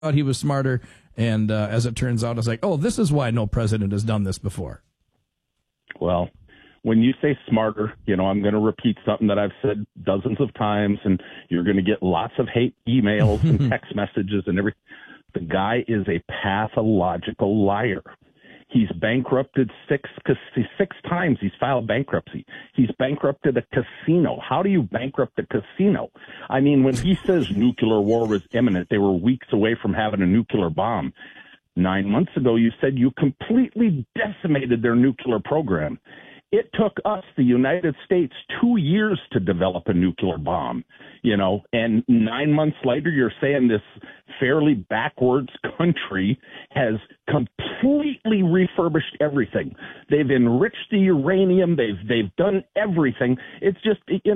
thought he was smarter. And as it turns out, I was like, oh, this is why no president has done this before. Well, when you say smarter, I'm going to repeat something that I've said dozens of times, and you're going to get lots of hate emails and text messages and everything. The guy is a pathological liar. He's bankrupted six times. He's filed bankruptcy. He's bankrupted a casino. How do you bankrupt a casino? I mean, when he says nuclear war was imminent, they were weeks away from having a nuclear bomb. 9 months ago, you said you completely decimated their nuclear program. It took us, the United States, 2 years to develop a nuclear bomb, and 9 months later, you're saying this fairly backwards country has completely refurbished everything. They've enriched the uranium. They've done everything. It's just,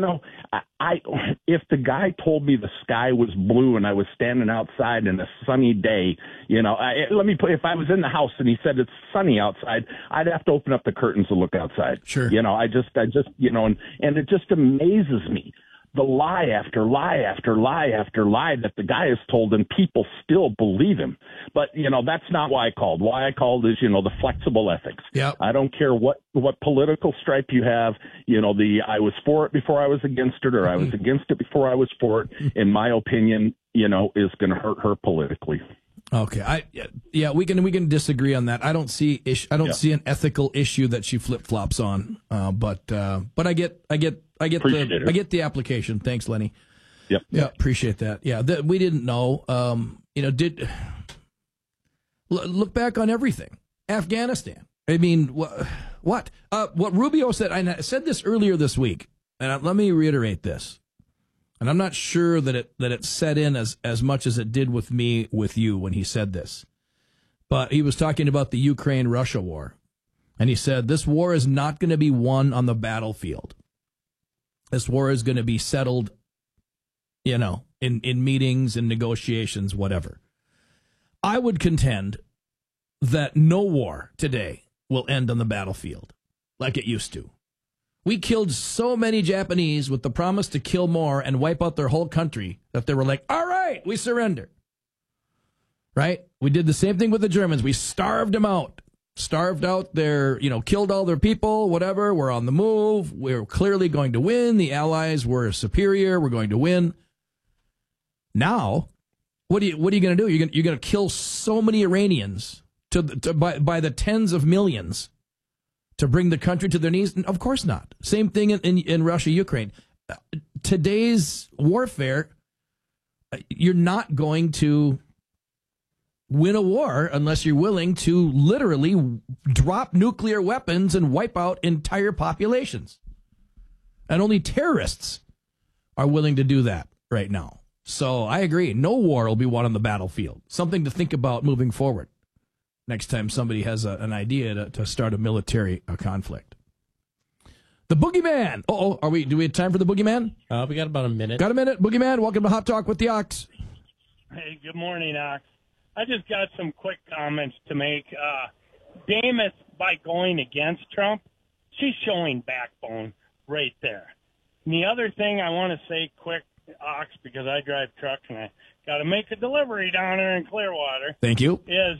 if the guy told me the sky was blue and I was standing outside in a sunny day, if I was in the house and he said it's sunny outside, I'd have to open up the curtains to look outside. Sure. I just, and it just amazes me. The lie after lie after lie after lie that the guy has told, and people still believe him. But, that's not why I called. Why I called is, the flexible ethics. Yep. I don't care what political stripe you have. I was for it before I was against it, or I was against it before I was for it, in my opinion, is going to hurt her politically. Okay, we can disagree on that. I don't see an ethical issue that she flip flops on. But I get the application. Thanks, Lenny. Yep. Yeah, appreciate that. Yeah, we didn't know. Look back on everything. Afghanistan. I mean, what Rubio said. I said this earlier this week, and let me reiterate this. And I'm not sure that it set in as much as it did with me, with you, when he said this. But he was talking about the Ukraine-Russia war. And he said, this war is not going to be won on the battlefield. This war is going to be settled, in meetings and negotiations, whatever. I would contend that no war today will end on the battlefield like it used to. We killed so many Japanese with the promise to kill more and wipe out their whole country that they were like, all right, we surrender. Right? We did the same thing with the Germans. We starved them out. Starved out their, killed all their people, whatever. We're on the move. We're clearly going to win. The Allies were superior. We're going to win. Now, what are you going to do? You're going to kill so many Iranians by the tens of millions to bring the country to their knees? Of course not. Same thing in Russia, Ukraine. Today's warfare, you're not going to win a war unless you're willing to literally drop nuclear weapons and wipe out entire populations. And only terrorists are willing to do that right now. So I agree. No war will be won on the battlefield. Something to think about moving forward. Next time somebody has an idea to start a military conflict. The Boogeyman. Do we have time for the Boogeyman? We got about a minute. Got a minute? Boogeyman, welcome to Hot Talk with the Ox. Hey, good morning, Ox. I just got some quick comments to make. Damas, by going against Trump, she's showing backbone right there. And the other thing I want to say quick, Ox, because I drive trucks and I got to make a delivery down there in Clearwater. Thank you. Is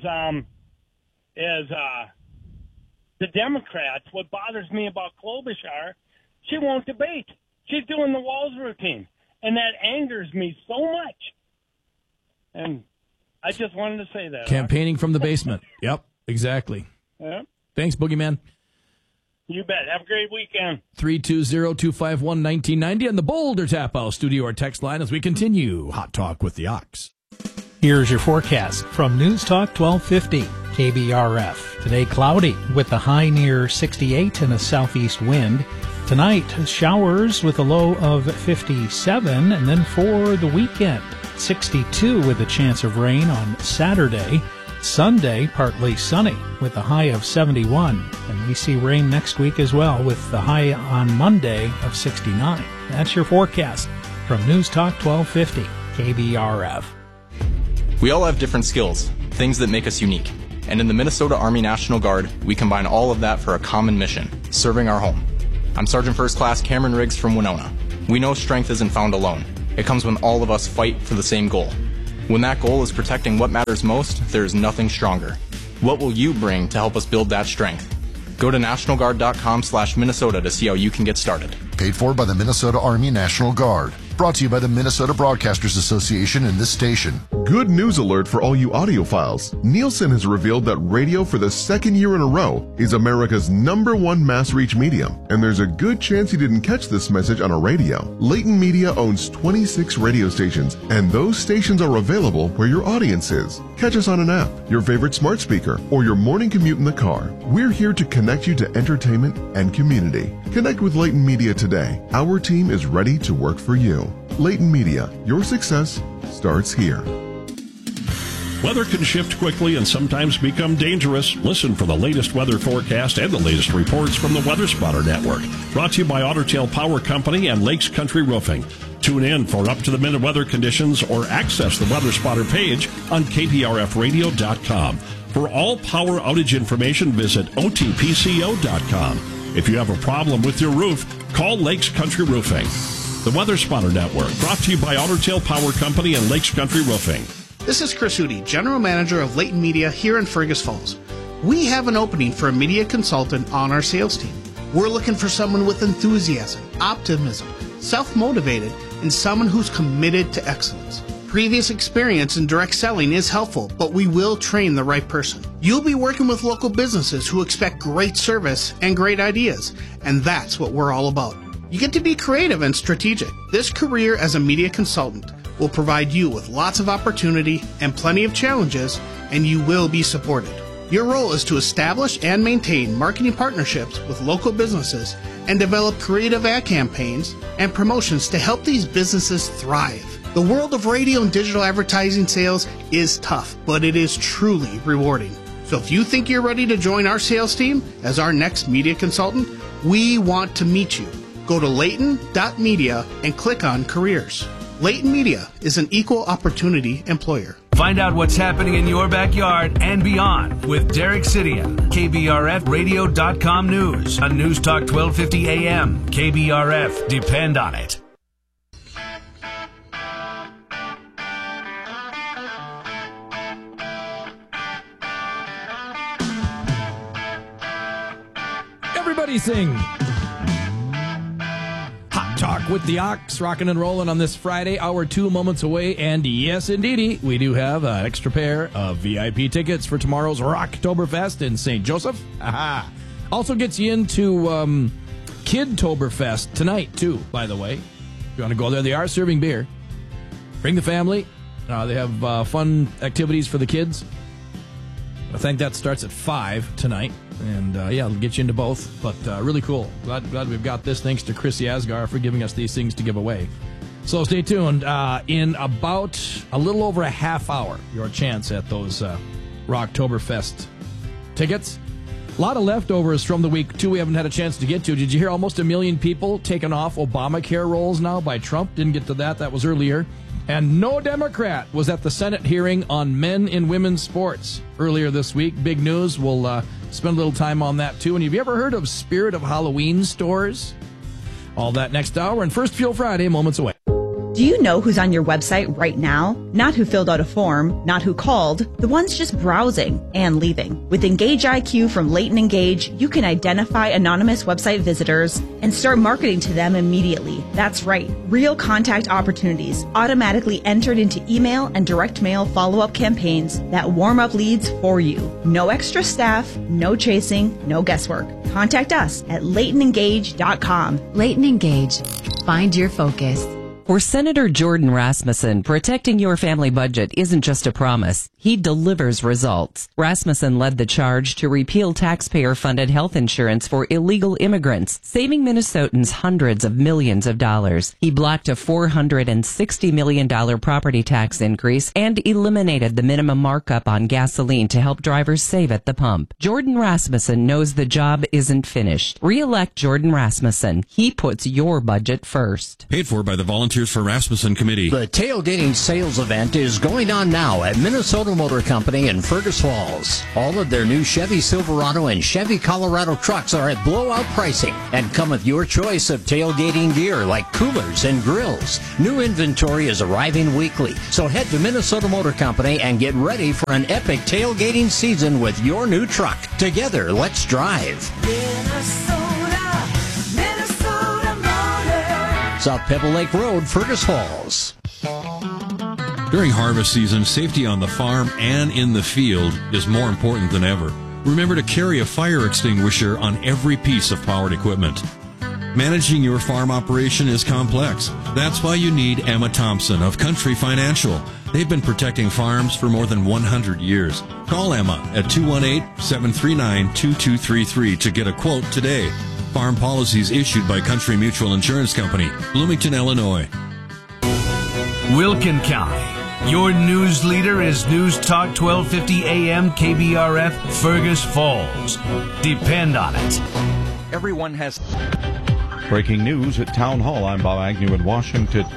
the Democrats, what bothers me about Klobuchar, she won't debate. She's doing the Walz routine, and that angers me so much. And I just wanted to say that. Campaigning from the basement. Yep, exactly. Yep. Thanks, Boogeyman. You bet. Have a great weekend. 320-251-1990 on the Boulder Tap House studio or text line as we continue Hot Talk with the Ox. Here's your forecast from News Talk 1250 KBRF. Today cloudy with a high near 68 and a southeast wind. Tonight showers with a low of 57, and then for the weekend 62 with a chance of rain on Saturday. Sunday partly sunny with a high of 71, and we see rain next week as well with the high on Monday of 69. That's your forecast from News Talk 1250 KBRF. We all have different skills, things that make us unique. And in the Minnesota Army National Guard, we combine all of that for a common mission, serving our home. I'm Sergeant First Class Cameron Riggs from Winona. We know strength isn't found alone. It comes when all of us fight for the same goal. When that goal is protecting what matters most, there is nothing stronger. What will you bring to help us build that strength? Go to NationalGuard.com/Minnesota to see how you can get started. Paid for by the Minnesota Army National Guard. Brought to you by the Minnesota Broadcasters Association and this station. Good news alert for all you audiophiles. Nielsen has revealed that radio for the second year in a row is America's #1 mass reach medium. And there's a good chance you didn't catch this message on a radio. Leighton Media owns 26 radio stations, and those stations are available where your audience is. Catch us on an app, your favorite smart speaker, or your morning commute in the car. We're here to connect you to entertainment and community. Connect with Leighton Media today. Our team is ready to work for you. Leighton Media, your success starts here. Weather can shift quickly and sometimes become dangerous. Listen for the latest weather forecast and the latest reports from the Weather Spotter Network. Brought to you by Otter Tail Power Company and Lakes Country Roofing. Tune in for up-to-the-minute weather conditions or access the Weather Spotter page on kprfradio.com. For all power outage information, visit otpco.com. If you have a problem with your roof, call Lakes Country Roofing. The Weather Spotter Network, brought to you by Otter Tail Power Company and Lakes Country Roofing. This is Chris Hootie, General Manager of Leighton Media here in Fergus Falls. We have an opening for a media consultant on our sales team. We're looking for someone with enthusiasm, optimism, self-motivated, and someone who's committed to excellence. Previous experience in direct selling is helpful, but we will train the right person. You'll be working with local businesses who expect great service and great ideas, and that's what we're all about. You get to be creative and strategic. This career as a media consultant will provide you with lots of opportunity and plenty of challenges, and you will be supported. Your role is to establish and maintain marketing partnerships with local businesses and develop creative ad campaigns and promotions to help these businesses thrive. The world of radio and digital advertising sales is tough, but it is truly rewarding. So if you think you're ready to join our sales team as our next media consultant, we want to meet you. Go to Leighton.media and click on Careers. Leighton Media is an equal opportunity employer. Find out what's happening in your backyard and beyond with Derek Sidian, KBRFradio.com News on News Talk 1250 AM. KBRF, depend on it. Everybody sing. Hot Talk with the Ox, rocking and rolling on this Friday, hour 2 moments away. And yes, indeedy, we do have an extra pair of VIP tickets for tomorrow's Rocktoberfest in St. Joseph. Aha. Also gets you into Kidtoberfest tonight, too, by the way. If you want to go there, they are serving beer. Bring the family. They have fun activities for the kids. I think that starts at 5 tonight. And, yeah, it'll get you into both. But really cool. Glad we've got this. Thanks to Chris Yasgar for giving us these things to give away. So stay tuned. In about a little over a half hour, your chance at those Rocktoberfest tickets. A lot of leftovers from the week, too, we haven't had a chance to get to. Did you hear almost 1 million people taking off Obamacare rolls now by Trump? Didn't get to that. That was earlier. And no Democrat was at the Senate hearing on men and women's sports earlier this week. Big news. We'll spend a little time on that, too. And have you ever heard of Spirit of Halloween stores? All that next hour. And First Fuel Friday, moments away. Do you know who's on your website right now? Not who filled out a form, not who called, the ones just browsing and leaving. With Engage IQ from Leighton Engage, you can identify anonymous website visitors and start marketing to them immediately. That's right, real contact opportunities automatically entered into email and direct mail follow-up campaigns that warm up leads for you. No extra staff, no chasing, no guesswork. Contact us at LeightonEngage.com. Leighton Engage. Find your focus. For Senator Jordan Rasmussen, protecting your family budget isn't just a promise. He delivers results. Rasmussen led the charge to repeal taxpayer-funded health insurance for illegal immigrants, saving Minnesotans hundreds of millions of dollars. He blocked a $460 million property tax increase and eliminated the minimum markup on gasoline to help drivers save at the pump. Jordan Rasmussen knows the job isn't finished. Re-elect Jordan Rasmussen. He puts your budget first. Paid for by the Volunteer Volunteers for Rasmussen Committee. The tailgating sales event is going on now at Minnesota Motor Company in Fergus Falls. All of their new Chevy Silverado and Chevy Colorado trucks are at blowout pricing and come with your choice of tailgating gear like coolers and grills. New inventory is arriving weekly, so head to Minnesota Motor Company and get ready for an epic tailgating season with your new truck. Together, let's drive. Minnesota Motor. South Pebble Lake Road, Fergus Falls. During harvest season, safety on the farm and in the field is more important than ever. Remember to carry a fire extinguisher on every piece of powered equipment. Managing your farm operation is complex. That's why you need Emma Thompson of Country Financial. They've been protecting farms for more than 100 years. Call Emma at 218-739-2233 to get a quote today. Farm policies issued by Country Mutual Insurance Company, Bloomington, Illinois. Wilkin County. Your news leader is News Talk 1250 AM KBRF Fergus Falls. Depend on it. Everyone has... Breaking news at Town Hall. I'm Bob Agnew in Washington.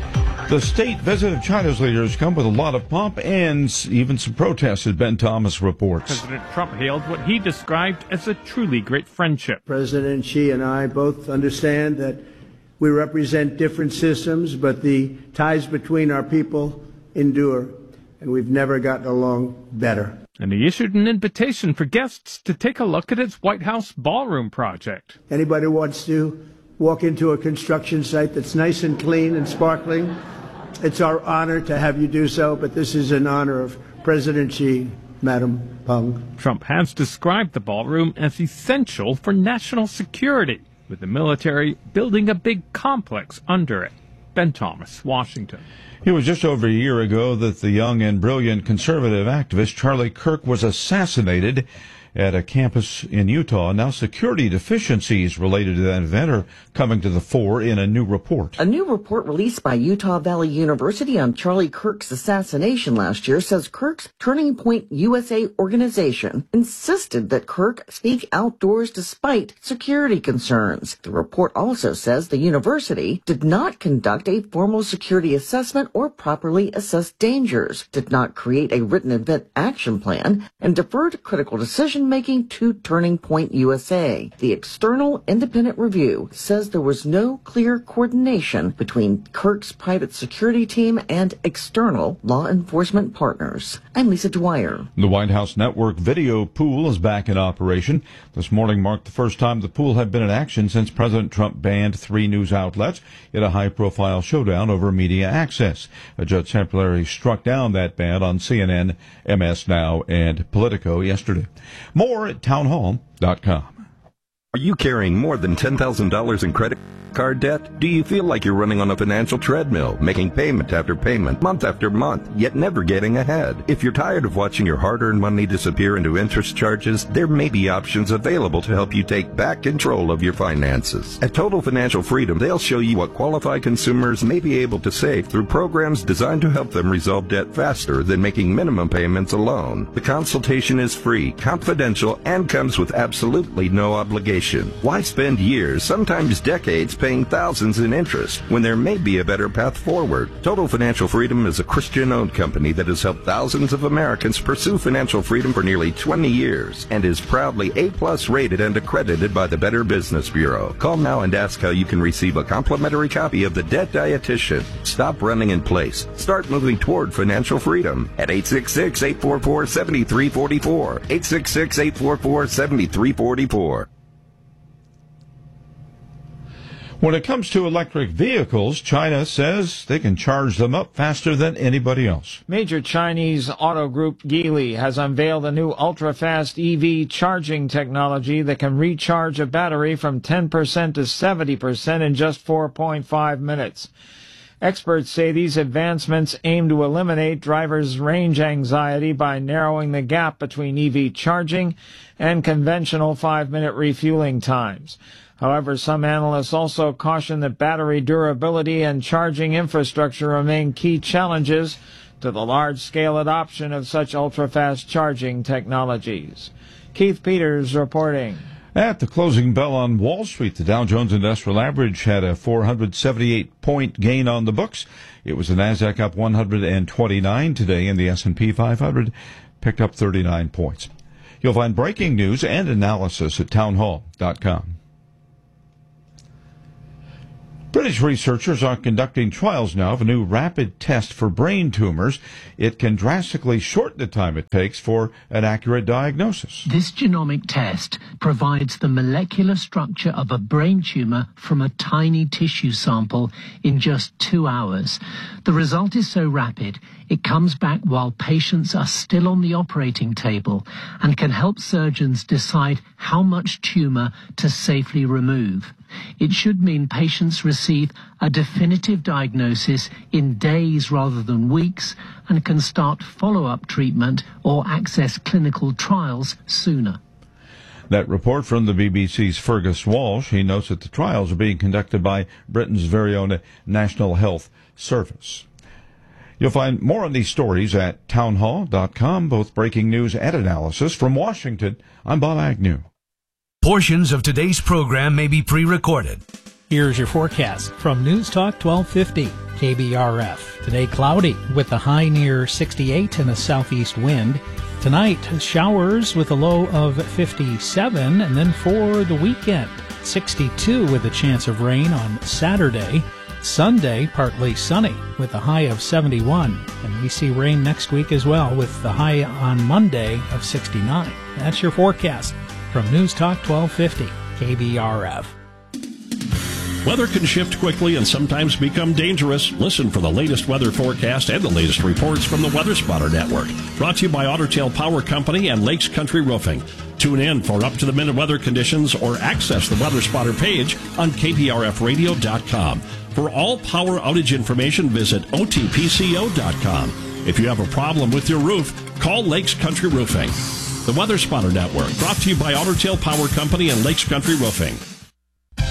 The state visit of China's leaders come with a lot of pomp and even some protests, as Ben Thomas reports. President Trump hailed what he described as a truly great friendship. President Xi and I both understand that we represent different systems, but the ties between our people endure, and we've never gotten along better. And he issued an invitation for guests to take a look at his White House ballroom project. Anybody who wants to walk into a construction site that's nice and clean and sparkling, it's our honor to have you do so, but this is in honor of President Xi, Madam Peng. Trump has described the ballroom as essential for national security, with the military building a big complex under it. Ben Thomas, Washington. It was just over a year ago that the young and brilliant conservative activist Charlie Kirk was assassinated at a campus in Utah. Now security deficiencies related to that event are coming to the fore in a new report. A new report released by Utah Valley University on Charlie Kirk's assassination last year says Kirk's Turning Point USA organization insisted that Kirk speak outdoors despite security concerns. The report also says the university did not conduct a formal security assessment or properly assess dangers, did not create a written event action plan, and deferred critical decision-making to Turning Point USA. The external independent review says there was no clear coordination between Kirk's private security team and external law enforcement partners. I'm Lisa Dwyer. The White House Network video pool is back in operation. This morning marked the first time the pool had been in action since President Trump banned 3 news outlets in a high-profile showdown over media access. A judge temporarily struck down that ban on CNN, MS Now, and Politico yesterday. More at townhall.com. Are you carrying more than $10,000 in credit card debt? Do you feel like you're running on a financial treadmill, making payment after payment, month after month, yet never getting ahead? If you're tired of watching your hard-earned money disappear into interest charges, there may be options available to help you take back control of your finances. At Total Financial Freedom, they'll show you what qualified consumers may be able to save through programs designed to help them resolve debt faster than making minimum payments alone. The consultation is free, confidential, and comes with absolutely no obligation. Why spend years, sometimes decades, paying thousands in interest when there may be a better path forward? Total Financial Freedom is a Christian-owned company that has helped thousands of Americans pursue financial freedom for nearly 20 years and is proudly A+ rated and accredited by the Better Business Bureau. Call now and ask how you can receive a complimentary copy of The Debt Dietitian. Stop running in place. Start moving toward financial freedom at 866-844-7344. 866-844-7344. When it comes to electric vehicles, China says they can charge them up faster than anybody else. Major Chinese auto group Geely has unveiled a new ultra-fast EV charging technology that can recharge a battery from 10% to 70% in just 4.5 minutes. Experts say these advancements aim to eliminate drivers' range anxiety by narrowing the gap between EV charging and conventional 5-minute refueling times. However, some analysts also caution that battery durability and charging infrastructure remain key challenges to the large-scale adoption of such ultra-fast charging technologies. Keith Peters reporting. At the closing bell on Wall Street, the Dow Jones Industrial Average had a 478-point gain on the books. It was the Nasdaq up 129 today, and the S&P 500 picked up 39 points. You'll find breaking news and analysis at townhall.com. British researchers are conducting trials now of a new rapid test for brain tumors. It can drastically shorten the time it takes for an accurate diagnosis. This genomic test provides the molecular structure of a brain tumor from a tiny tissue sample in just 2 hours. The result is so rapid, it comes back while patients are still on the operating table and can help surgeons decide how much tumor to safely remove. It should mean patients receive a definitive diagnosis in days rather than weeks and can start follow-up treatment or access clinical trials sooner. That report from the BBC's Fergus Walsh. He notes that the trials are being conducted by Britain's very own National Health Service. You'll find more on these stories at townhall.com, both breaking news and analysis. From Washington, I'm Bob Agnew. Portions of today's program may be pre-recorded. Here's your forecast from News Talk 1250 KBRF. Today cloudy with a high near 68 and a southeast wind. Tonight showers with a low of 57, and then for the weekend 62 with a chance of rain on Saturday. Sunday partly sunny with a high of 71, and we see rain next week as well with the high on Monday of 69. That's your forecast from News Talk 1250 KBRF. Weather can shift quickly and sometimes become dangerous. Listen for the latest weather forecast and the latest reports from the Weather Spotter Network. Brought to you by Otter Tail Power Company and Lakes Country Roofing. Tune in for up-to-the-minute weather conditions or access the Weather Spotter page on kbrfradio.com. For all power outage information, visit otpco.com. If you have a problem with your roof, call Lakes Country Roofing. The Weather Spotter Network, brought to you by Otter Tail Power Company and Lakes Country Roofing.